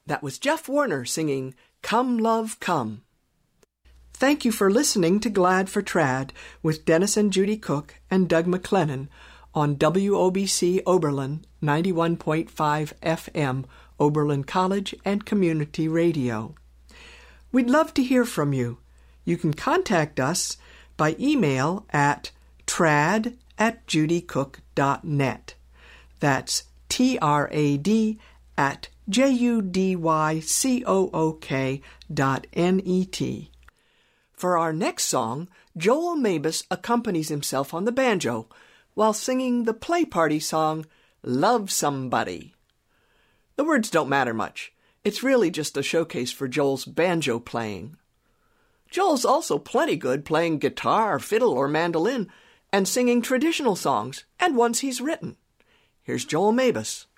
That was Jeff Warner singing Come Love Come. Thank you for listening to Glad for Trad with Dennis and Judy Cook and Doug McLennan on WOBC Oberlin 91.5 FM, Oberlin College and Community Radio. We'd love to hear from you. You can contact us by email at trad@judycook.net. That's trad@judycook.net. For our next song, Joel Mabus accompanies himself on the banjo while singing the Play Party song, Love Somebody. The words don't matter much. It's really just a showcase for Joel's banjo playing. Joel's also plenty good playing guitar, fiddle, or mandolin, and singing traditional songs, and ones he's written. Here's Joel Mabus.